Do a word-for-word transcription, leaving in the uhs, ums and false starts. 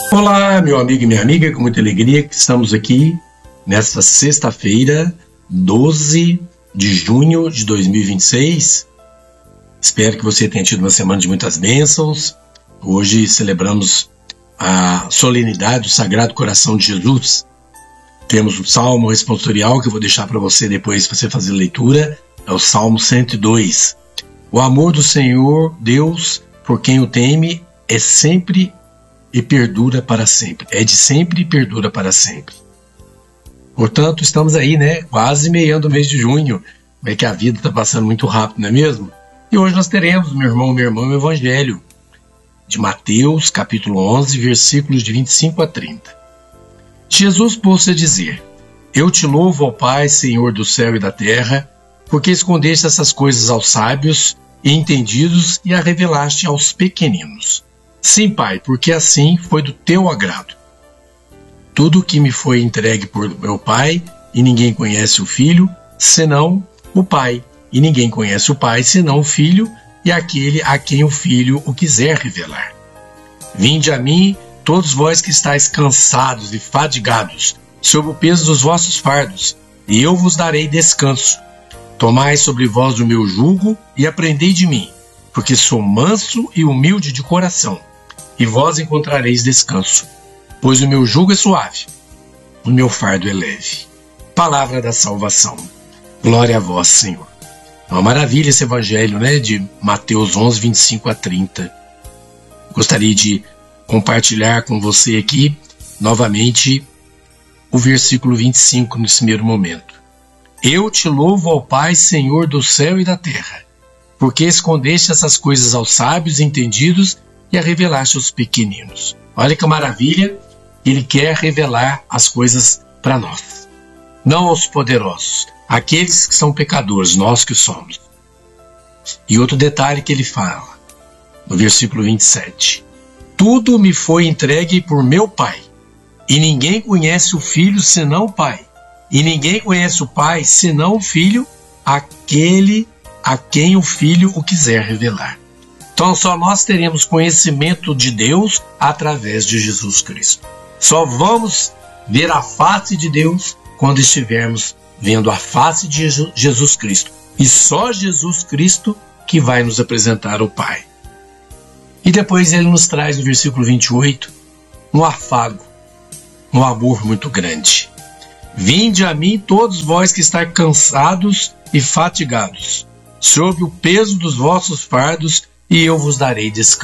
Olá, meu amigo e minha amiga, com muita alegria que estamos aqui nesta sexta-feira, doze de junho de dois mil e vinte e seis. Espero que você tenha tido uma semana de muitas bênçãos. Hoje celebramos a solenidade do Sagrado Coração de Jesus. Temos o Salmo responsorial que eu vou deixar para você depois para você fazer leitura. É o Salmo cento e dois. O amor do Senhor, Deus, por quem o teme, é sempre e perdura para sempre. É de sempre e perdura para sempre. Portanto, estamos aí, né? Quase meiando o mês de junho. É que a vida está passando muito rápido, não é mesmo? E hoje nós teremos, meu irmão, minha irmã, o Evangelho de Mateus, capítulo onze, versículos de vinte e cinco a trinta. Jesus pôs-se a dizer: Eu te louvo, ó Pai, Senhor do céu e da terra, porque escondeste essas coisas aos sábios e entendidos e a revelaste aos pequeninos. Sim, Pai, porque assim foi do teu agrado. Tudo o que me foi entregue por meu Pai, e ninguém conhece o Filho, senão o Pai, e ninguém conhece o Pai, senão o Filho, e aquele a quem o Filho o quiser revelar. Vinde a mim, todos vós que estáis cansados e fadigados, sob o peso dos vossos fardos, e eu vos darei descanso. Tomai sobre vós o meu jugo e aprendei de mim, porque sou manso e humilde de coração, e vós encontrareis descanso, pois o meu jugo é suave, o meu fardo é leve. Palavra da salvação. Glória a vós, Senhor. É uma maravilha esse evangelho, né, de Mateus onze, vinte e cinco a trinta. Gostaria de compartilhar com você aqui, novamente, o versículo vinte e cinco nesse primeiro momento. Eu te louvo, ó Pai, Senhor do céu e da terra, porque escondeste essas coisas aos sábios e entendidos e a revelaste aos pequeninos. Olha que maravilha, ele quer revelar as coisas para nós, não aos poderosos, aqueles que são pecadores, nós que somos. E outro detalhe que ele fala, no versículo vinte e sete. Tudo me foi entregue por meu Pai, e ninguém conhece o Filho senão o Pai, e ninguém conhece o Pai senão o Filho, aquele a quem o Filho o quiser revelar. Então só nós teremos conhecimento de Deus através de Jesus Cristo. Só vamos ver a face de Deus quando estivermos vendo a face de Jesus Cristo. E só Jesus Cristo que vai nos apresentar o Pai. E depois ele nos traz no versículo vinte e oito um afago, um amor muito grande. Vinde a mim todos vós que estáis cansados e fatigados, sob o peso dos vossos fardos, e eu vos darei descanso.